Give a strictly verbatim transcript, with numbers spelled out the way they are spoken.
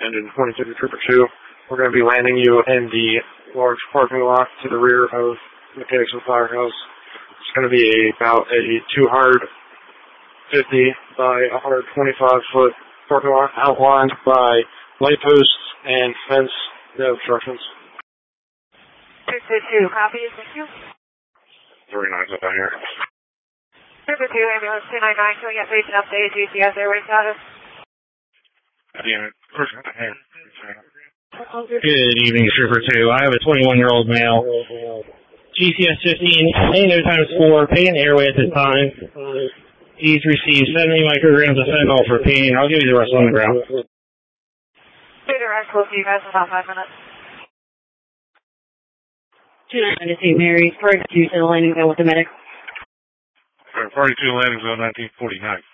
Engine twenty-two to Trooper two. We're going to be landing you in the large parking lot to the rear of McKinnison Firehouse. It's going to be about a two fifty by one twenty-five foot parking lot outlined by light posts and fence, no obstructions. two two two, copy, thank you. Very nice up out here. Trooper two, ambulance two nine nine, showing update and update, G C S airway status. Yeah, Good evening, Trooper two. I have a twenty-one-year-old male. G C S fifteen, no times four, pain airway at this time. He's received seventy micrograms of fentanyl for pain. I'll give you the rest on the ground. Peter, I will see you guys in about five minutes. two nine nine to Saint Mary's, party two to the landing zone with the medic. Party two landing zone nineteen forty-nine.